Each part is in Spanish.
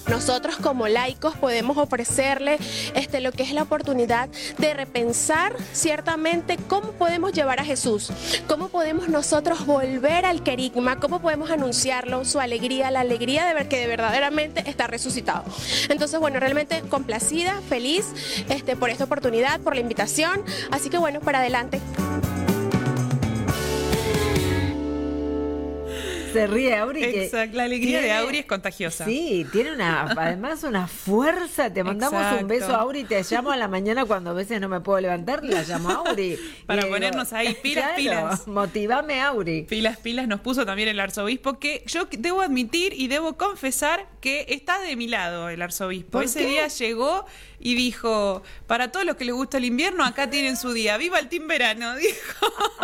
nosotros como laicos podemos ofrecerle lo que es la oportunidad de repensar ciertamente cómo podemos llevar a Jesús, cómo podemos nosotros volver al querigma, cómo podemos anunciarlo, su alegría, la alegría de ver que verdaderamente está resucitado. Entonces, bueno, realmente complacida, feliz por esta oportunidad, por la invitación, así que bueno, para adelante. Se ríe Auri. Exacto, la alegría de Auri es contagiosa. Sí, tiene además una fuerza. Te mandamos un beso, Auri. Te llamo a la mañana cuando a veces no me puedo levantar, la llamo a Auri. Para ponernos ahí, pilas. Motivame, Auri. Pilas, nos puso también el arzobispo, que yo debo admitir y debo confesar que está de mi lado el arzobispo. Ese día llegó y dijo, para todos los que les gusta el invierno, acá tienen su día. ¡Viva el team verano! Dijo.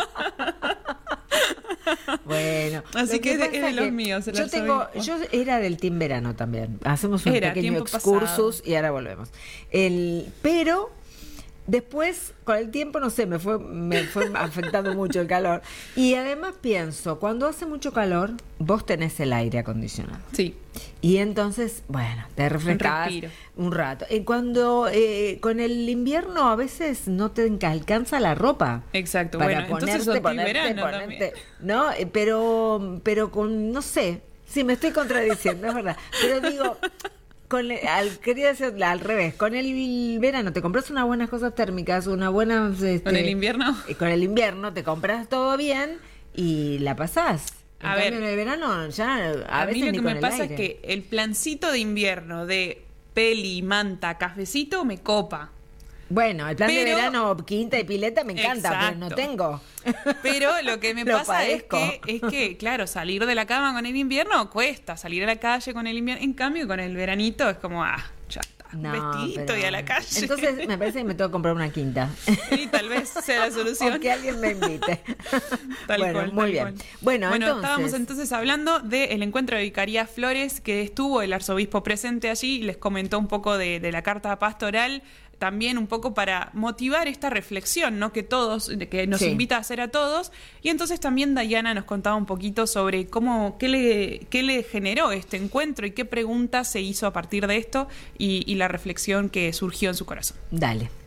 Bueno, así que es de los míos. Yo era del team verano también. Hacemos un pequeño excursus y ahora volvemos. Pero después, con el tiempo, no sé, me fue afectando mucho el calor. Y además pienso, cuando hace mucho calor, vos tenés el aire acondicionado. Sí. Y entonces, bueno, te refrescás un rato. Cuando con el invierno a veces no te alcanza la ropa. Exacto, para bueno, entonces ponerte, ¿no? Pero con, no sé, sí, me estoy contradiciendo, es verdad. Pero digo, quería decir al revés, con el verano te compras unas buenas cosas térmicas, una buena... ¿Con el invierno? Con el invierno te compras todo bien y la pasás. En cambio, en el verano ya a veces mí lo que me pasa aire. es que el plancito de invierno de peli, manta, cafecito me copa. Bueno, el plan de verano, quinta y pileta me encanta, pero no tengo. Pero lo que me pasa es que, claro, salir de la cama con el invierno cuesta, salir a la calle con el invierno. En cambio, con el veranito es como, ya está. Vestidito y a la calle. Entonces me parece que me tengo que comprar una quinta. Y tal vez sea la solución. O que alguien me invite. Tal cual. Muy bien. Bueno, entonces... estábamos entonces hablando del encuentro de Vicaría Flores, que estuvo el arzobispo presente allí y les comentó un poco de la carta pastoral, también un poco para motivar esta reflexión, ¿no? Que nos invita a hacer a todos. Y entonces también Dayana nos contaba un poquito sobre qué le generó este encuentro y qué preguntas se hizo a partir de esto y la reflexión que surgió en su corazón. Dale.